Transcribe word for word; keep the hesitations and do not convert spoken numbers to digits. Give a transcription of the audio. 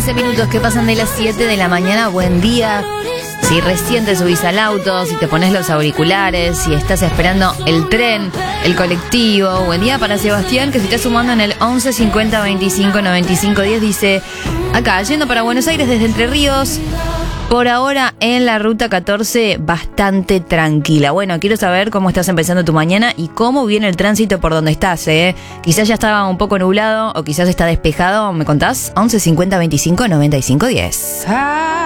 quince minutos que pasan de las siete de la mañana. Buen día. Si recién te subís al auto, si te pones los auriculares, si estás esperando el tren, el colectivo. Buen día para Sebastián, que se está sumando en el once cincuenta veinticinco noventa y cinco diez. Dice, acá, yendo para Buenos Aires desde Entre Ríos. Por ahora en la ruta catorce bastante tranquila. Bueno, quiero saber cómo estás empezando tu mañana y cómo viene el tránsito por donde estás, ¿eh? Quizás ya estaba un poco nublado o quizás está despejado. ¿Me contás? once cincuenta veinticinco noventa y cinco diez.